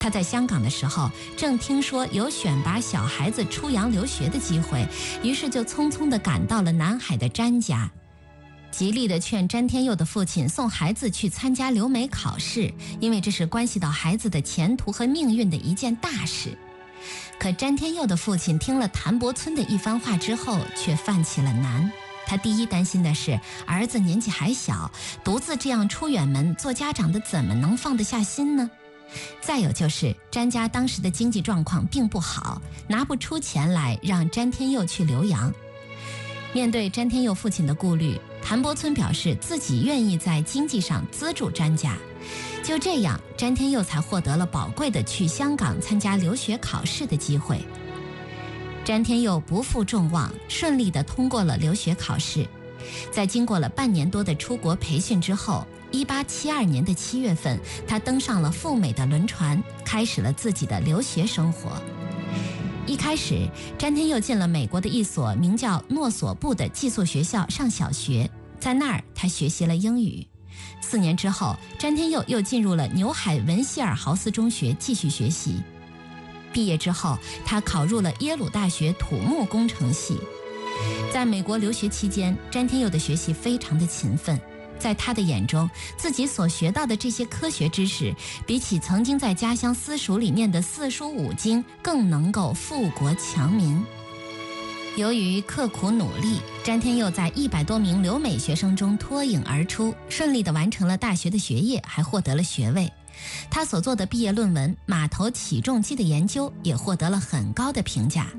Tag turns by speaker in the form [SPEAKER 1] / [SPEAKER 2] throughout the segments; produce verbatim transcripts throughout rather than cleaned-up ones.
[SPEAKER 1] 他在香港的时候，正听说有选拔小孩子出洋留学的机会，于是就匆匆地赶到了南海的詹家，极力地劝詹天佑的父亲送孩子去参加留美考试，因为这是关系到孩子的前途和命运的一件大事。可詹天佑的父亲听了谭伯村的一番话之后，却犯起了难。他第一担心的是儿子年纪还小，独自这样出远门，做家长的怎么能放得下心呢？再有就是詹家当时的经济状况并不好，拿不出钱来让詹天佑去留洋。面对詹天佑父亲的顾虑，谭伯村表示自己愿意在经济上资助詹家。就这样，詹天佑才获得了宝贵的去香港参加留学考试的机会。詹天佑不负众望，顺利地通过了留学考试。在经过了半年多的出国培训之后，一八七二年的七月份，他登上了赴美的轮船，开始了自己的留学生活。一开始，詹天佑进了美国的一所名叫诺索布的寄宿学校上小学，在那儿他学习了英语。四年之后，詹天佑又进入了纽海文希尔豪斯中学继续学习。毕业之后，他考入了耶鲁大学土木工程系。在美国留学期间，詹天佑的学习非常的勤奋。在他的眼中，自己所学到的这些科学知识，比起曾经在家乡私塾里念的四书五经，更能够富国强民。由于刻苦努力，詹天佑在一百多名留美学生中脱颖而出，顺利地完成了大学的学业，还获得了学位。他所做的毕业论文《马头起重机的研究》也获得了很高的评价。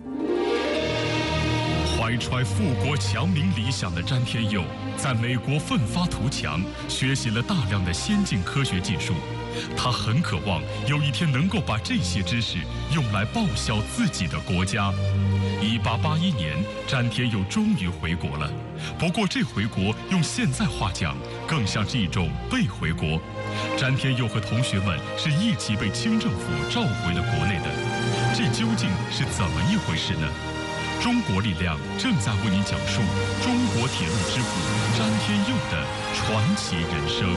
[SPEAKER 2] 怀揣富国强民理想的詹天佑，在美国奋发图强，学习了大量的先进科学技术。他很渴望有一天能够把这些知识用来报效自己的国家。一八八一年，詹天佑终于回国了。不过这回国用现在话讲，更像是一种被回国。詹天佑和同学们是一起被清政府召回了国内的，这究竟是怎么一回事呢？中国力量正在为您讲述中国铁路之父詹天佑的传奇人生。